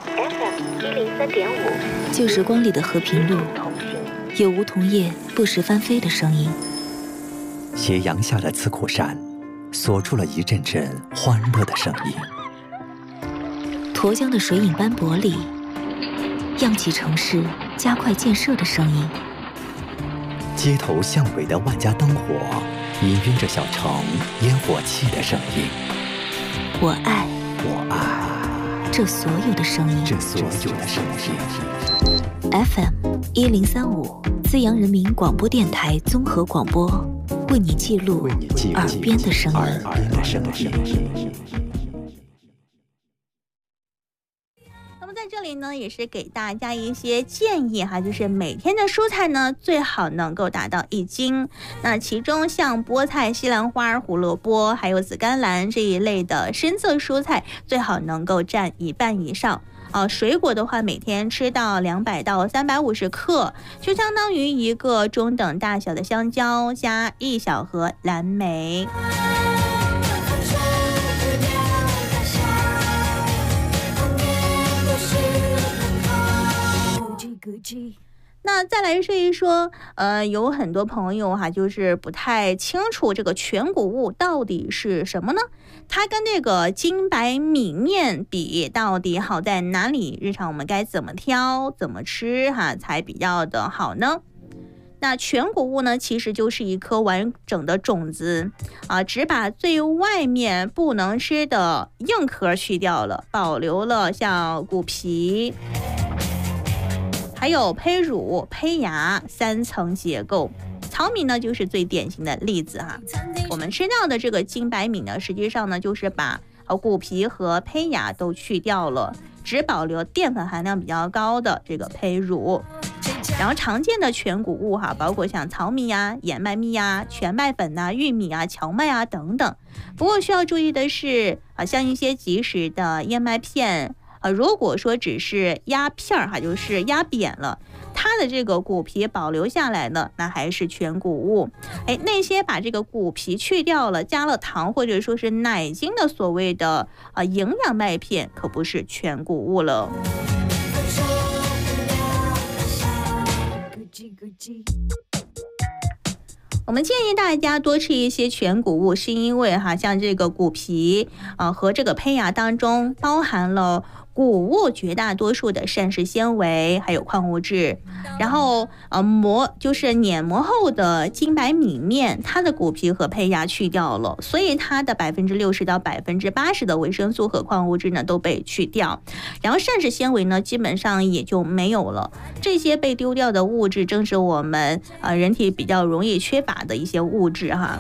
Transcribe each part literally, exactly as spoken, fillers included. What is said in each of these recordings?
F M 一零三点五， 旧时光里的和平路，有梧桐叶不时翻飞的声音。 斜阳下的刺库山，锁住了一阵阵欢乐的声音。 沱江的水影斑驳里，漾起城市加快建设的声音。 街头巷尾的万家灯火，氤氲着小城烟火气的声音。 我爱， 我爱这所有的声音， 这所有的声音。 F M 一零三五，资阳人民广播电台综合广播，为你记录耳边的声音。 耳边的声音。 在这里呢，也是给大家一些建议哈，就是每天的蔬菜呢，最好能够达到一斤。那其中像菠菜、西兰花、胡萝卜，还有紫甘蓝这一类的深色蔬菜，最好能够占一半以上。呃，水果的话，每天吃到两百到三百五十克，就相当于一个中等大小的香蕉加一小盒蓝莓。那再来说一说，呃，有很多朋友哈，就是不太清楚这个全谷物到底是什么呢？它跟这个精白米面比，到底好在哪里？日常我们该怎么挑、怎么吃哈，才比较的好呢？那全谷物呢，其实就是一颗完整的种子啊，只把最外面不能吃的硬壳去掉了，保留了像谷皮。还有胚乳、胚芽三层结构。糙米呢就是最典型的例子哈。我们吃到的这个精白米呢，实际上呢就是把谷皮和胚芽都去掉了，只保留淀粉含量比较高的这个胚乳。然后常见的全谷物哈，包括像糙米呀、燕麦米呀、全麦粉呐、玉米啊、荞麦啊等等。不过需要注意的是啊，像一些即食的燕麦片。呃，如果说只是压片儿哈，就是压扁了，它的这个谷皮保留下来的，那还是全谷物。哎，那些把这个谷皮去掉了，加了糖或者说是奶精的所谓的啊、呃、营养麦片，可不是全谷物了。我们建议大家多吃一些全谷物，是因为哈，像这个谷皮啊、呃、和这个胚芽当中包含了谷物绝大多数的膳食纤维，还有矿物质。然后呃磨就是碾磨后的精白米面，它的谷皮和胚芽去掉了，所以它的百分之六十到百分之八十的维生素和矿物质呢都被去掉。然后膳食纤维呢基本上也就没有了。这些被丢掉的物质，正是我们呃人体比较容易缺乏的一些物质哈。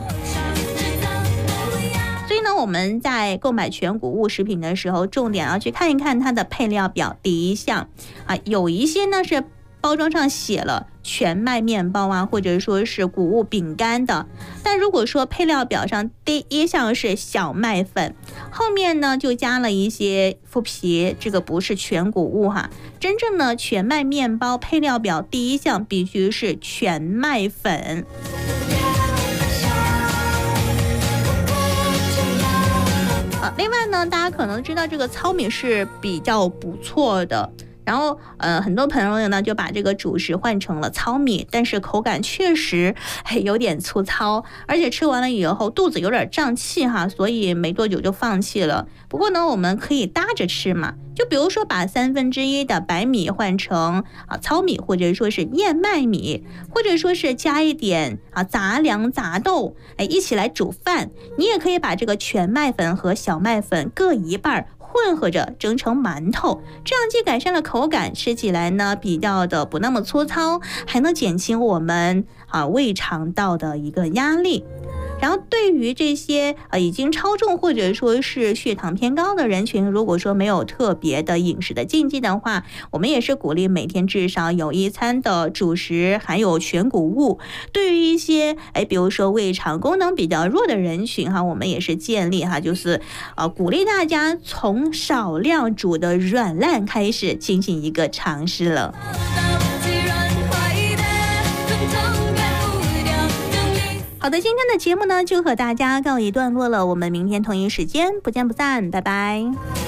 所以呢，我们在购买全谷物食品的时候，重点要去看一看它的配料表。第一项啊，有一些呢是包装上写了全麦面包啊，或者说是谷物饼干的，但如果说配料表上第一项是小麦粉，后面呢就加了一些麸皮，这个不是全谷物哈。真正的全麦面包配料表第一项必须是全麦粉。另外呢，大家可能知道这个糙米是比较不错的，然后呃，很多朋友呢就把这个主食换成了糙米，但是口感确实有点粗糙，而且吃完了以后肚子有点胀气哈，所以没多久就放弃了。不过呢，我们可以搭着吃嘛，就比如说把三分之一的白米换成啊糙米，或者说是燕麦米，或者说是加一点啊杂粮杂豆，哎一起来煮饭。你也可以把这个全麦粉和小麦粉各一半，混合着蒸成馒头，这样既改善了口感，吃起来呢比较的不那么粗糙，还能减轻我们啊胃肠道的一个压力。然后对于这些呃已经超重或者说是血糖偏高的人群，如果说没有特别的饮食的禁忌的话，我们也是鼓励每天至少有一餐的主食含有全谷物。对于一些哎比如说胃肠功能比较弱的人群哈，我们也是建立哈，就是呃鼓励大家从少量煮的软烂开始进行一个尝试了。好的，今天的节目呢就和大家告一段落了，我们明天同一时间不见不散，拜拜。